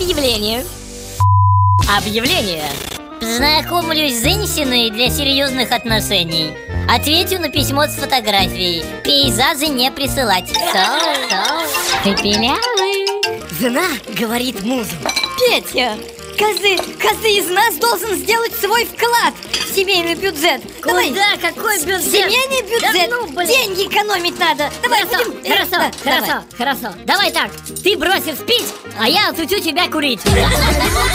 объявление. Объявление. Знакомлюсь с женщиной для серьезных отношений. Ответю на письмо с фотографией. Пейзажи не присылать. Ты пилявый. Жена говорит мужу: Петя, каждый из нас должен сделать свой вклад в семейный бюджет. Давай, Какой бюджет? семейный бюджет, Да ну, блин. деньги экономить надо. Давай, Хорошо, будем... хорошо, Да, давай. хорошо. Давай так, ты бросишь пить, а я отучу тебя курить.